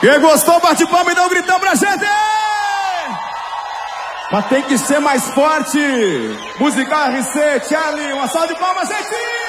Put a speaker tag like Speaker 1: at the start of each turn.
Speaker 1: Quem gostou, bate palma e dá um gritão pra gente! Mas tem que ser mais forte! Musical RC, Charlie, uma salva de palmas, gente!